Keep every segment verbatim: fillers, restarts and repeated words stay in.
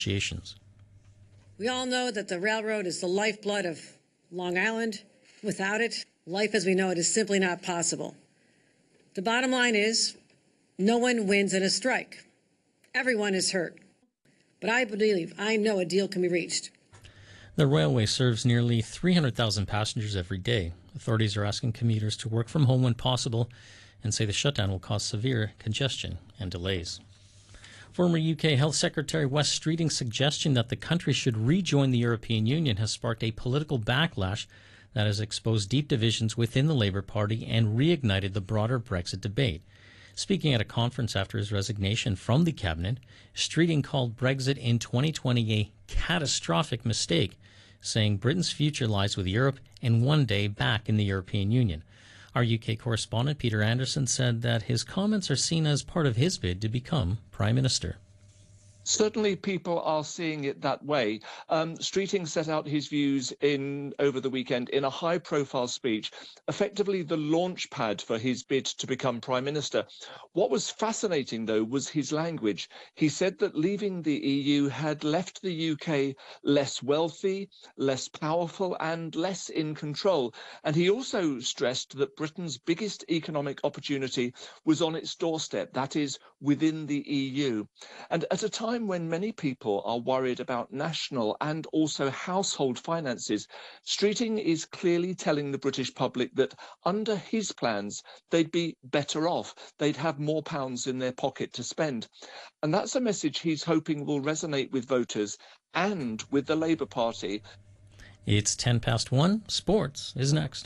negotiations. We all know that the railroad is the lifeblood of Long Island. Without it, life as we know it is simply not possible. The bottom line is, no one wins in a strike. Everyone is hurt. But I believe, I know a deal can be reached. The railway serves nearly three hundred thousand passengers every day. Authorities are asking commuters to work from home when possible and say the shutdown will cause severe congestion and delays. Former U K Health Secretary Wes Streeting's suggestion that the country should rejoin the European Union has sparked a political backlash that has exposed deep divisions within the Labour Party and reignited the broader Brexit debate. Speaking at a conference after his resignation from the cabinet, Streeting called Brexit in twenty twenty a catastrophic mistake, saying Britain's future lies with Europe and one day back in the European Union. Our U K correspondent Peter Anderson said that his comments are seen as part of his bid to become Prime Minister. Certainly people are seeing it that way. Um, Streeting set out his views in over the weekend in a high-profile speech, effectively the launch pad for his bid to become Prime Minister. What was fascinating, though, was his language. He said that leaving the E U had left the U K less wealthy, less powerful and less in control. And he also stressed that Britain's biggest economic opportunity was on its doorstep, that is, within the E U. And at a time when many people are worried about national and also household finances, Streeting is clearly telling the British public that under his plans, they'd be better off. They'd have more pounds in their pocket to spend. And that's a message he's hoping will resonate with voters and with the Labour Party. It's ten past one. Sports is next.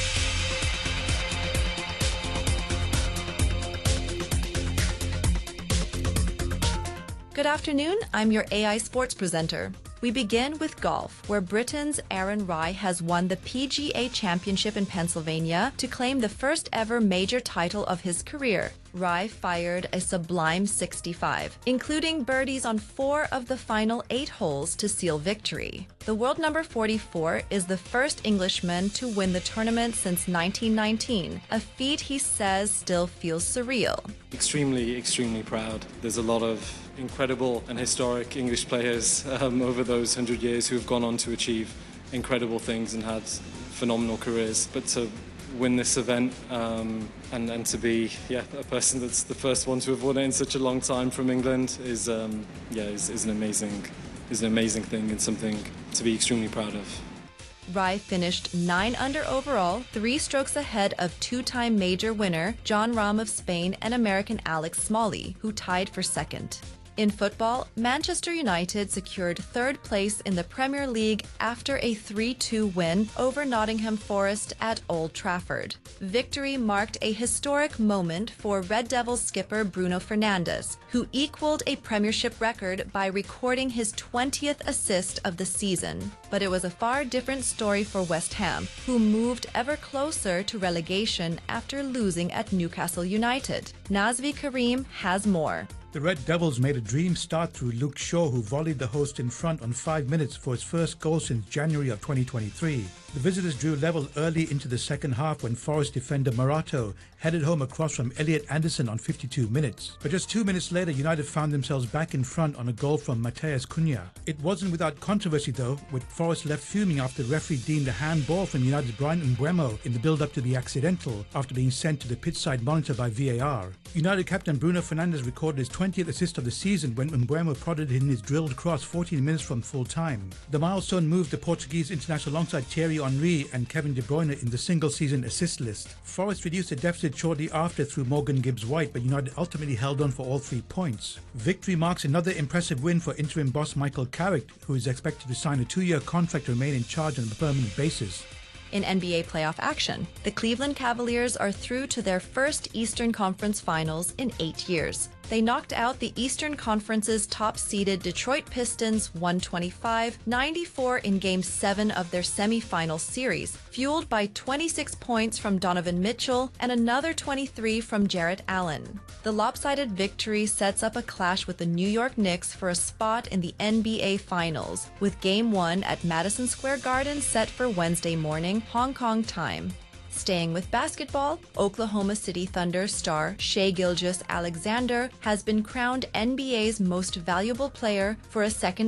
Good afternoon, I'm your A I sports presenter. We begin with golf, where Britain's Aaron Rai has won the P G A Championship in Pennsylvania to claim the first ever major title of his career. Rai fired a sublime sixty-five, including birdies on four of the final eight holes to seal victory. The world number forty-four is the first Englishman to win the tournament since nineteen nineteen, a feat he says still feels surreal. Extremely, extremely proud. There's a lot of incredible and historic English players um, over those hundred years who have gone on to achieve incredible things and had phenomenal careers. But to win this event um, and, and to be yeah, a person that's the first one to have won it in such a long time from England is um, yeah is, is an amazing is an amazing thing and something to be extremely proud of. Rai finished nine under overall, three strokes ahead of two-time major winner Jon Rahm of Spain and American Alex Smalley, who tied for second. In football, Manchester United secured third place in the Premier League after a three two win over Nottingham Forest at Old Trafford. Victory marked a historic moment for Red Devils skipper Bruno Fernandes, who equaled a Premiership record by recording his twentieth assist of the season. But it was a far different story for West Ham, who moved ever closer to relegation after losing at Newcastle United. Nazvi Karim has more. The Red Devils made a dream start through Luke Shaw, who volleyed the host in front on five minutes for his first goal since January of twenty twenty-three. The visitors drew level early into the second half when Forest defender Marato headed home across from Elliot Anderson on fifty-two minutes. But just two minutes later, United found themselves back in front on a goal from Mateus Cunha. It wasn't without controversy though, with Forest left fuming after the referee deemed a handball from United's Brian Mbeumo in the build-up to the accidental after being sent to the pitchside monitor by V A R. United captain Bruno Fernandes recorded his twentieth assist of the season when Mbeumo prodded in his drilled cross fourteen minutes from full time. The milestone moved the Portuguese international alongside Thierry Henry and Kevin De Bruyne in the single-season assist list. Forest reduced the deficit shortly after through Morgan Gibbs-White, but United ultimately held on for all three points. Victory marks another impressive win for interim boss Michael Carrick, who is expected to sign a two-year contract to remain in charge on a permanent basis. In N B A playoff action, the Cleveland Cavaliers are through to their first Eastern Conference Finals in eight years. They knocked out the Eastern Conference's top-seeded Detroit Pistons one twenty-five ninety-four in Game seven of their semifinal series, fueled by twenty-six points from Donovan Mitchell and another twenty-three from Jarrett Allen. The lopsided victory sets up a clash with the New York Knicks for a spot in the N B A Finals, with Game one at Madison Square Garden set for Wednesday morning, Hong Kong time. Staying with basketball, Oklahoma City Thunder star Shai Gilgeous-Alexander has been crowned N B A's most valuable player for a second